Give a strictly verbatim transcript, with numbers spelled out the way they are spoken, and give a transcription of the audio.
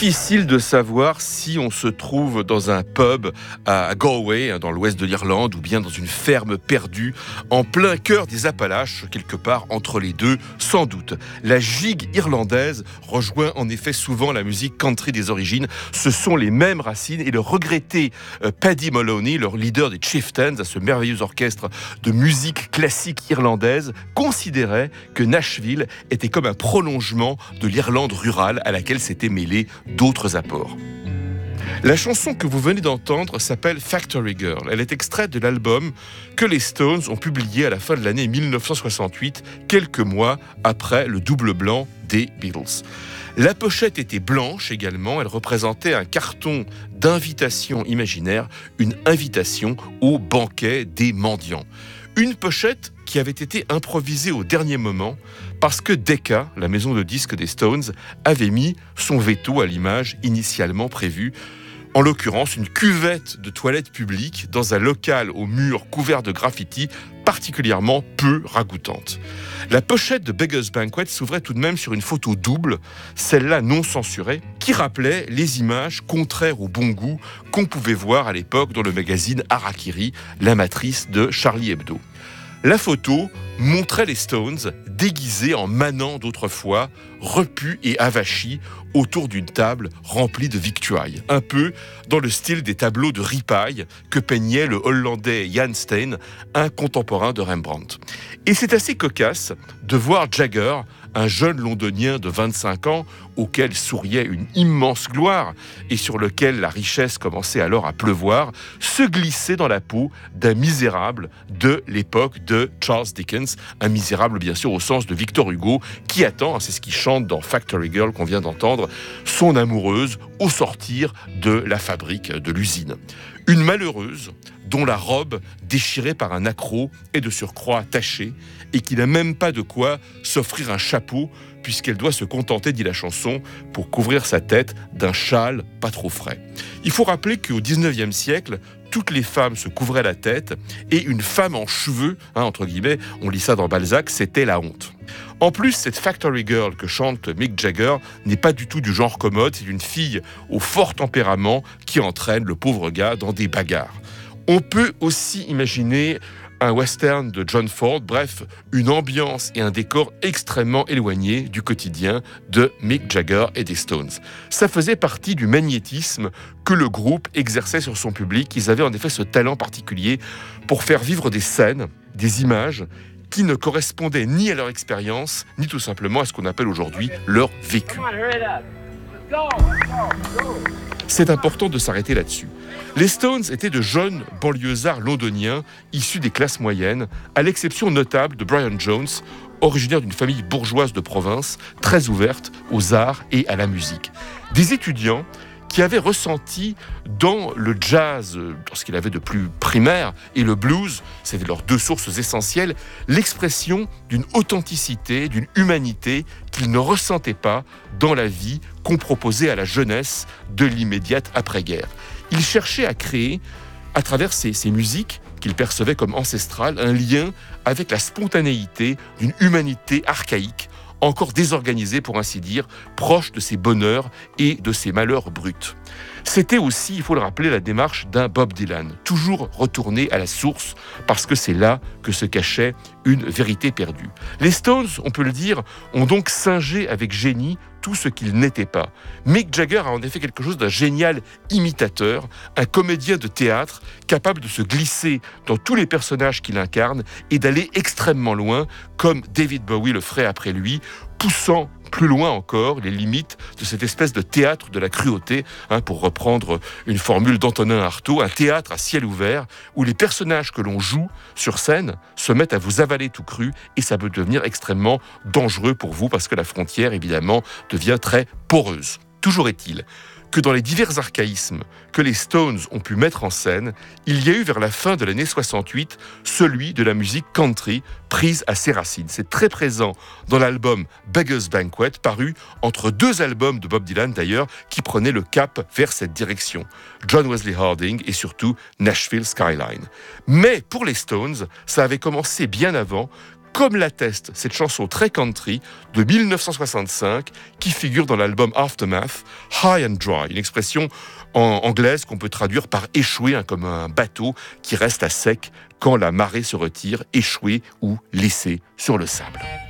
Difficile de savoir si on se trouve dans un pub à Galway, dans l'ouest de l'Irlande, ou bien dans une ferme perdue en plein cœur des Appalaches, quelque part entre les deux, sans doute. La gigue irlandaise rejoint en effet souvent la musique country des origines. Ce sont les mêmes racines et le regretté euh, Paddy Moloney, leur leader des Chieftains, à ce merveilleux orchestre de musique classique irlandaise, considérait que Nashville était comme un prolongement de l'Irlande rurale à laquelle s'étaient mêlés d'autres apports. La chanson que vous venez d'entendre s'appelle Factory Girl. Elle est extraite de l'album que les Stones ont publié à la fin de l'année dix-neuf cent soixante-huit, quelques mois après le double blanc des Beatles. La pochette était blanche également, elle représentait un carton d'invitation imaginaire, une invitation au banquet des mendiants. Une pochette qui avait été improvisée au dernier moment parce que Decca, la maison de disques des Stones, avait mis son veto à l'image initialement prévue. En l'occurrence, une cuvette de toilette publique dans un local au mur couvert de graffitis particulièrement peu ragoûtante. La pochette de Beggar's Banquet s'ouvrait tout de même sur une photo double, celle-là non censurée, qui rappelait les images contraires au bon goût qu'on pouvait voir à l'époque dans le magazine Harakiri, la matrice de Charlie Hebdo. La photo montrait les Stones déguisés en manants d'autrefois, repus et avachis autour d'une table remplie de victuailles. Un peu dans le style des tableaux de ripaille que peignait le Hollandais Jan Steen, un contemporain de Rembrandt. Et c'est assez cocasse de voir Jagger, un jeune londonien de vingt-cinq ans auquel souriait une immense gloire et sur lequel la richesse commençait alors à pleuvoir, se glisser dans la peau d'un misérable de l'époque de Charles Dickens, un misérable bien sûr au sens de Victor Hugo, qui attend, c'est ce qu'il chante dans Factory Girl qu'on vient d'entendre, son amoureuse au sortir de la fabrique, de l'usine. Une malheureuse dont la robe, déchirée par un accroc, est de surcroît tachée et qui n'a même pas de quoi s'offrir un chapeau puisqu'elle doit se contenter, dit la chanson, pour couvrir sa tête d'un châle pas trop frais. Il faut rappeler qu'au dix-neuvième siècle, toutes les femmes se couvraient la tête et une femme en cheveux, hein, entre guillemets, on lit ça dans Balzac, c'était la honte. En plus, cette Factory Girl que chante Mick Jagger n'est pas du tout du genre commode, c'est une fille au fort tempérament qui entraîne le pauvre gars dans des bagarres. On peut aussi imaginer un western de John Ford, bref, une ambiance et un décor extrêmement éloignés du quotidien de Mick Jagger et des Stones. Ça faisait partie du magnétisme que le groupe exerçait sur son public. Ils avaient en effet ce talent particulier pour faire vivre des scènes, des images qui ne correspondaient ni à leur expérience, ni tout simplement à ce qu'on appelle aujourd'hui leur vécu. C'est important de s'arrêter là-dessus. Les Stones étaient de jeunes banlieusards londoniens issus des classes moyennes, à l'exception notable de Brian Jones, originaire d'une famille bourgeoise de province, très ouverte aux arts et à la musique. Des étudiants qui avaient ressenti dans le jazz, dans ce qu'il avait de plus primaire, et le blues, c'était leurs deux sources essentielles, l'expression d'une authenticité, d'une humanité qu'ils ne ressentaient pas dans la vie qu'on proposait à la jeunesse de l'immédiate après-guerre. Ils cherchaient à créer, à travers ces, ces musiques qu'ils percevaient comme ancestrales, un lien avec la spontanéité d'une humanité archaïque, encore désorganisée pour ainsi dire, proche de ses bonheurs et de ses malheurs bruts. C'était aussi, il faut le rappeler, la démarche d'un Bob Dylan, toujours retourné à la source, parce que c'est là que se cachait une vérité perdue. Les Stones, on peut le dire, ont donc singé avec génie tout ce qu'ils n'étaient pas. Mick Jagger a en effet quelque chose d'un génial imitateur, un comédien de théâtre capable de se glisser dans tous les personnages qu'il incarne et d'aller extrêmement loin, comme David Bowie le ferait après lui, poussant plus loin encore les limites de cette espèce de théâtre de la cruauté, hein, pour reprendre une formule d'Antonin Artaud, un théâtre à ciel ouvert où les personnages que l'on joue sur scène se mettent à vous avaler tout cru et ça peut devenir extrêmement dangereux pour vous parce que la frontière, évidemment, devient très poreuse. Toujours est-il que dans les divers archaïsmes que les Stones ont pu mettre en scène, il y a eu vers la fin de l'année soixante-huit celui de la musique country prise à ses racines. C'est très présent dans l'album Beggar's Banquet, paru entre deux albums de Bob Dylan d'ailleurs, qui prenaient le cap vers cette direction. John Wesley Harding et surtout Nashville Skyline. Mais pour les Stones, ça avait commencé bien avant, comme l'atteste cette chanson très country de mille neuf cent soixante-cinq qui figure dans l'album Aftermath, High and Dry, une expression en anglaise qu'on peut traduire par échouer, hein, comme un bateau qui reste à sec quand la marée se retire, échoué ou laissé sur le sable.